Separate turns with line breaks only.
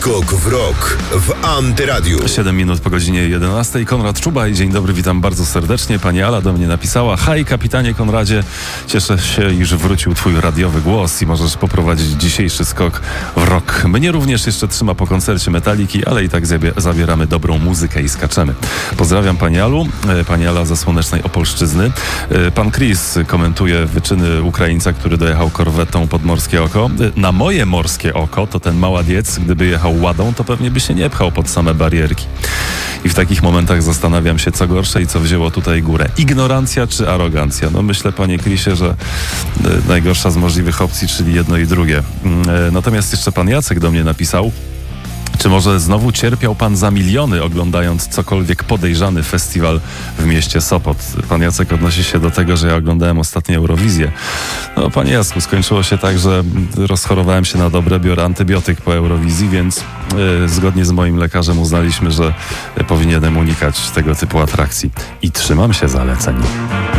Skok w rok w Antyradiu.
7 minut po godzinie 11. Konrad Czubaj, dzień dobry, witam bardzo serdecznie. Pani Ala do mnie napisała: hej, kapitanie Konradzie, cieszę się, iż wrócił twój radiowy głos i możesz poprowadzić dzisiejszy skok w rok. Mnie również jeszcze trzyma po koncercie Metaliki, ale i tak zabieramy dobrą muzykę i skaczemy. Pozdrawiam pani Alu, pani Ala ze słonecznej Opolszczyzny. Pan Chris komentuje wyczyny Ukraińca, który dojechał korwetą pod Morskie Oko. Na moje Morskie Oko to ten maładiec, gdyby jechał ładą, to pewnie by się nie pchał pod same barierki. I w takich momentach zastanawiam się, co gorsze i co wzięło tutaj górę. Ignorancja czy arogancja? No myślę, panie Chrisie, że najgorsza z możliwych opcji, czyli jedno i drugie. Natomiast jeszcze pan Jacek do mnie napisał: czy może znowu cierpiał pan za miliony, oglądając cokolwiek podejrzany festiwal w mieście Sopot? Pan Jacek odnosi się do tego, że ja oglądałem ostatnio Eurowizję. No, panie Jacku, skończyło się tak, że rozchorowałem się na dobre, biorę antybiotyk po Eurowizji, więc zgodnie z moim lekarzem uznaliśmy, że powinienem unikać tego typu atrakcji. I trzymam się zaleceń.